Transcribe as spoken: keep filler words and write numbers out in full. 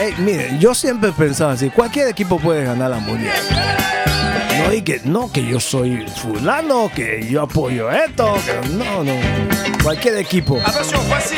hay, miren, yo siempre he pensado así, cualquier equipo puede ganar la mundial. No, y que, no, que yo soy fulano, que yo apoyo esto, que no, no, cualquier equipo. Attention, voici